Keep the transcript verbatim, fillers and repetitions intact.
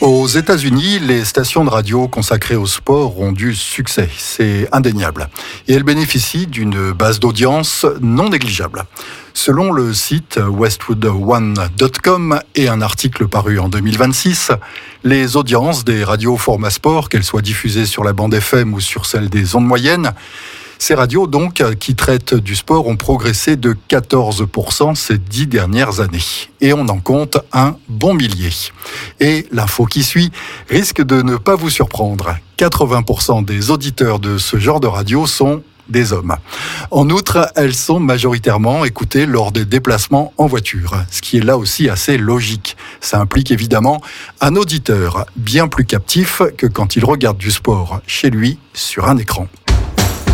Aux États-Unis, les stations de radio consacrées au sport ont du succès, c'est indéniable. Et elles bénéficient d'une base d'audience non négligeable. Selon le site westwood one point com et un article paru en deux mille vingt-six, les audiences des radios format sport, qu'elles soient diffusées sur la bande F M ou sur celle des ondes moyennes, ces radios donc qui traitent du sport ont progressé de quatorze pour cent ces dix dernières années. Et on en compte un bon millier. Et l'info qui suit risque de ne pas vous surprendre. quatre-vingts pour cent des auditeurs de ce genre de radio sont des hommes. En outre, elles sont majoritairement écoutées lors des déplacements en voiture, ce qui est là aussi assez logique. Ça implique évidemment un auditeur bien plus captif que quand il regarde du sport chez lui sur un écran.